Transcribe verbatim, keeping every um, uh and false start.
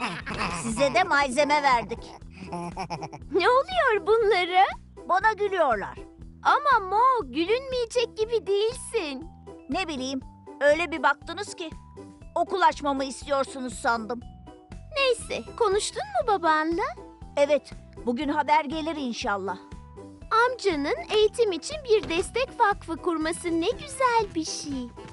Size de malzeme verdik. Ne oluyor bunlara? Bana gülüyorlar. Ama Mo, gülünmeyecek gibi değilsin. Ne bileyim, öyle bir baktınız ki. Okul açmamı istiyorsunuz sandım. Neyse, konuştun mu babanla? Evet, bugün haber gelir inşallah. Amcanın eğitim için bir destek vakfı kurması ne güzel bir şey.